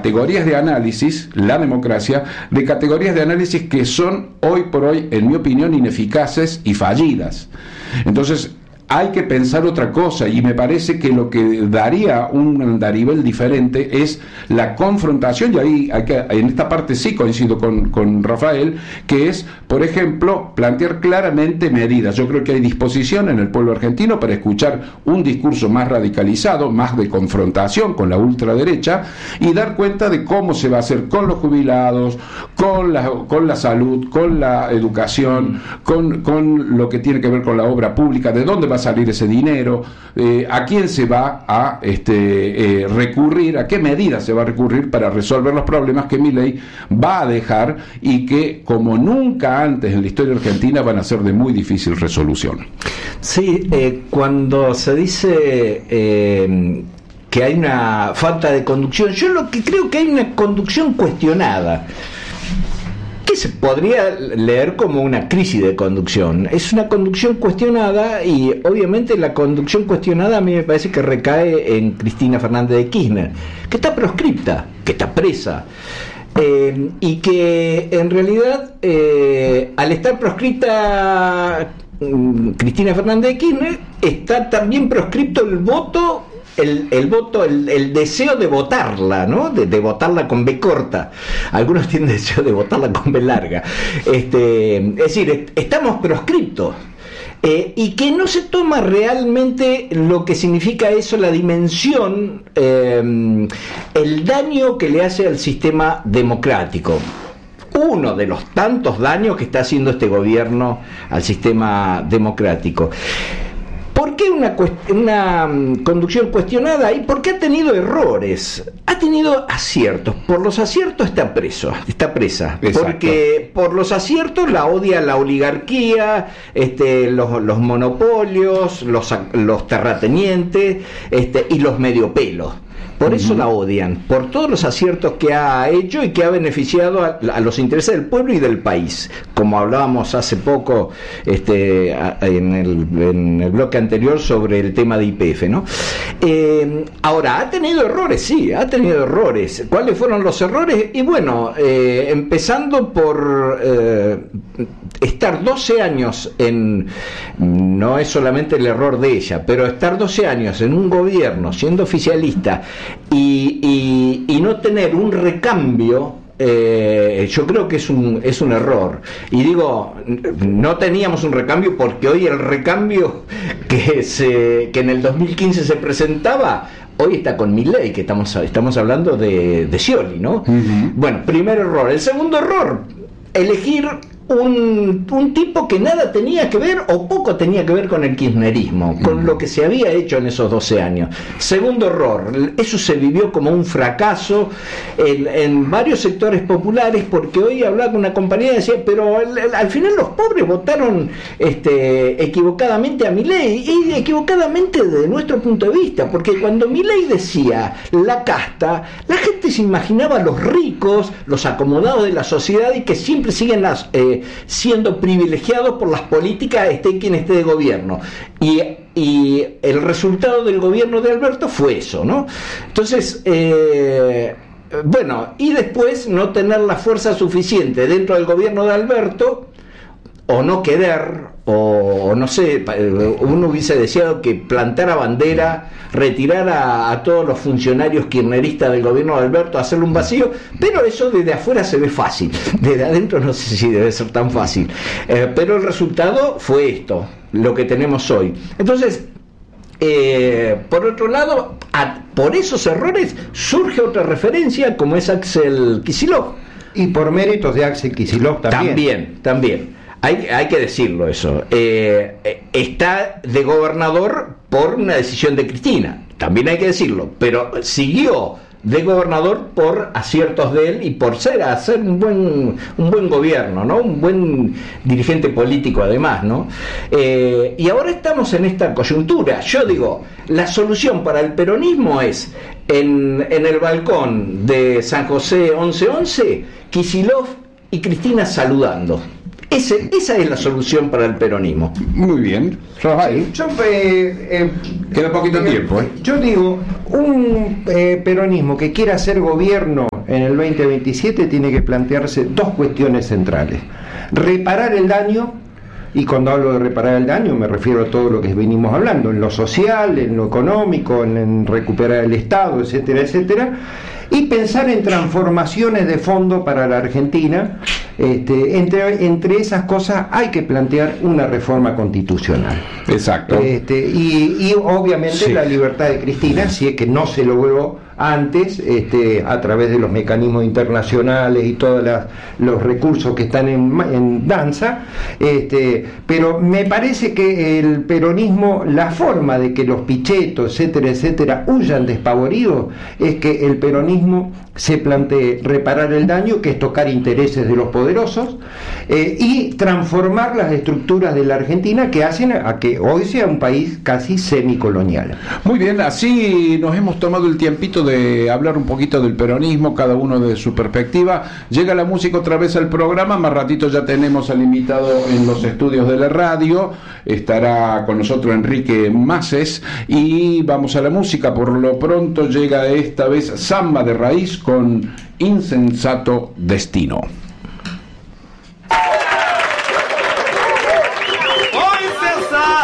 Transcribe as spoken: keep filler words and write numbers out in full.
categorías de análisis, la democracia, de categorías de análisis que son hoy por hoy, en mi opinión, ineficaces y fallidas. Entonces, hay que pensar otra cosa, y me parece que lo que daría un andarivel diferente es la confrontación, y ahí hay que, en esta parte sí coincido con, con Rafael, que es, por ejemplo, plantear claramente medidas. Yo creo que hay disposición en el pueblo argentino para escuchar un discurso más radicalizado, más de confrontación con la ultraderecha, y dar cuenta de cómo se va a hacer con los jubilados, con la, con la salud, con la educación, con, con lo que tiene que ver con la obra pública, de dónde va a salir ese dinero, eh, a quién se va a este, eh, recurrir, a qué medidas se va a recurrir para resolver los problemas que Milei va a dejar y que, como nunca antes en la historia argentina, van a ser de muy difícil resolución. Sí, eh, cuando se dice eh, que hay una falta de conducción, yo lo que creo que hay una conducción cuestionada, que se podría leer como una crisis de conducción. Es una conducción cuestionada, y obviamente la conducción cuestionada a mí me parece que recae en Cristina Fernández de Kirchner, que está proscripta, que está presa, eh, y que en realidad eh, al estar proscripta Cristina Fernández de Kirchner, está también proscripto el voto El, el voto, el, el deseo de votarla, ¿no? De, de votarla con B corta. Algunos tienen deseo de votarla con B larga. Este, es decir, est- estamos proscriptos. Eh, y que no se toma realmente lo que significa eso, la dimensión, eh, el daño que le hace al sistema democrático. Uno de los tantos daños que está haciendo este gobierno al sistema democrático. ¿Por qué una, una conducción cuestionada? ¿Y por qué ha tenido errores? Ha tenido aciertos. Por los aciertos está preso, está presa. Exacto. Porque por los aciertos la odia la oligarquía, este, los, los monopolios, los, los terratenientes, este, y los mediopelos. Por eso uh-huh. la odian, por todos los aciertos que ha hecho y que ha beneficiado a, a los intereses del pueblo y del país, como hablábamos hace poco este, a, en, el, en el bloque anterior sobre el tema de Y P F, ¿no? Eh, ahora, ha tenido errores, sí, ha tenido errores. ¿Cuáles fueron los errores? Y bueno, eh, empezando por eh, estar doce años en, no es solamente el error de ella, pero estar doce años en un gobierno siendo oficialista, Y, y, y no tener un recambio, eh, yo creo que es un, es un error. Y digo, no teníamos un recambio porque hoy el recambio que, se, que en el dos mil quince se presentaba, hoy está con Milei, que estamos, estamos hablando de, de Scioli, ¿no? Uh-huh. Bueno, primer error. El segundo error, elegir Un, un tipo que nada tenía que ver o poco tenía que ver con el kirchnerismo, con lo que se había hecho en esos doce años. Segundo error, eso se vivió como un fracaso en, en varios sectores populares, porque hoy hablaba con una compañera y decía, pero al, al final los pobres votaron este, equivocadamente a Milei, y equivocadamente desde nuestro punto de vista, porque cuando Milei decía la casta, la gente se imaginaba a los ricos, los acomodados de la sociedad, y que siempre siguen las... Eh, siendo privilegiados por las políticas, esté quien esté de gobierno, y, y el resultado del gobierno de Alberto fue eso, ¿no? Entonces eh, bueno, y después no tener la fuerza suficiente dentro del gobierno de Alberto, o no querer, o, o no sé, uno hubiese deseado que plantara bandera, retirara a, a todos los funcionarios kirchneristas del gobierno de Alberto, hacerle un vacío, pero eso desde afuera se ve fácil, desde adentro no sé si debe ser tan fácil, eh, pero el resultado fue esto, lo que tenemos hoy. Entonces, eh, por otro lado, a, por esos errores surge otra referencia, como es Axel Kicillof. Y por méritos de Axel Kicillof también. También, también. Hay, hay que decirlo eso. Eh, está de gobernador por una decisión de Cristina, también hay que decirlo, pero siguió de gobernador por aciertos de él y por ser hacer un buen un buen gobierno, ¿no? Un buen dirigente político además, ¿no? Eh, y ahora estamos en esta coyuntura. Yo digo, la solución para el peronismo es en, en el balcón de San José once once, Kicillof y Cristina saludando. Ese, esa es la solución para el peronismo. Muy bien, Rafael. Yo, eh, eh, Queda poquito eh, tiempo, ¿eh? Yo digo, un eh, peronismo que quiera hacer gobierno gobierno en el veinte veintisiete tiene que plantearse dos cuestiones centrales: reparar el daño, y cuando hablo de reparar el daño me refiero a todo lo que venimos hablando, en lo social, en lo económico, en, en recuperar el Estado, etcétera, etcétera, y pensar en transformaciones de fondo para la Argentina. Este, entre, entre esas cosas hay que plantear una reforma constitucional. Exacto. Este, y, y obviamente sí. la libertad de Cristina, si es que no se logró antes, este, a través de los mecanismos internacionales y todos las, los recursos que están en, en danza, este, pero me parece que el peronismo, la forma de que los pichetos, etcétera, etcétera, huyan despavoridos, es que el peronismo se plantee reparar el daño, que es tocar intereses de los poderosos, eh, y transformar las estructuras de la Argentina que hacen a que hoy sea un país casi semicolonial. Muy bien, así nos hemos tomado el tiempito de hablar un poquito del peronismo, cada uno de su perspectiva. Llega la música otra vez al programa, más ratito ya tenemos al invitado en los estudios de la radio, estará con nosotros Enrique Maces, y vamos a la música. Por lo pronto llega esta vez Samba de Raíz con Insensato Destino.